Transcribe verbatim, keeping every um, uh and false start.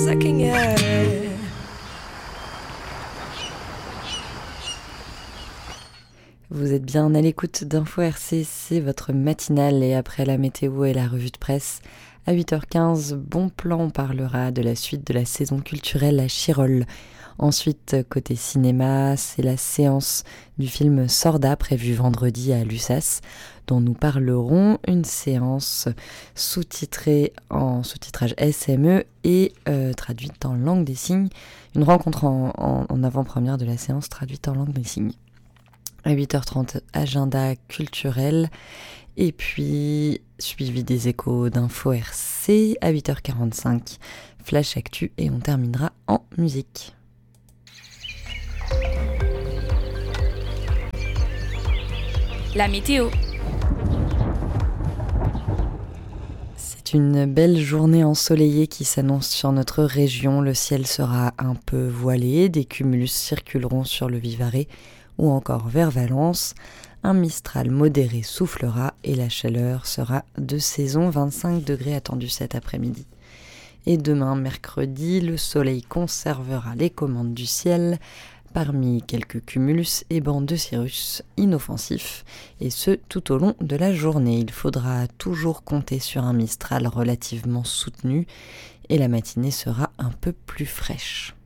sucking air. Vous êtes bien à l'écoute d'Info R C, c'est votre matinale et après la météo et la revue de presse, à huit heures quinze, bon plan, on parlera de la suite de la saison culturelle à Chirol. Ensuite, côté cinéma, c'est la séance du film Sorda prévue vendredi à Lussas, dont nous parlerons, une séance sous-titrée en sous-titrage S M E et euh, traduite en langue des signes, une rencontre en, en, en avant-première de la séance traduite en langue des signes. À huit heures trente, agenda culturel, et puis suivi des échos d'Info R C, à huit heures quarante-cinq, Flash Actu, et on terminera en musique. La météo. C'est une belle journée ensoleillée qui s'annonce sur notre région. Le ciel sera un peu voilé, des cumulus circuleront sur le Vivarais ou encore vers Valence. Un mistral modéré soufflera et la chaleur sera de saison, vingt-cinq degrés attendus cet après-midi. Et demain, mercredi, le soleil conservera les commandes du ciel parmi quelques cumulus et bancs de cirrus inoffensifs, et ce tout au long de la journée. Il faudra toujours compter sur un mistral relativement soutenu et la matinée sera un peu plus fraîche.